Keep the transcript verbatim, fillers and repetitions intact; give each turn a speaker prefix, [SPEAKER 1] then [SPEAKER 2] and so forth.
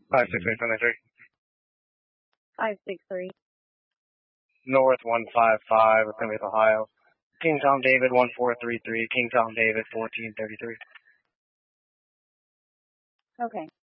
[SPEAKER 1] five six eight seven three.
[SPEAKER 2] five six three.
[SPEAKER 1] North one five five, Plymouth, Ohio. King Tom David one four three three, King Tom David fourteen thirty-three.
[SPEAKER 2] Okay.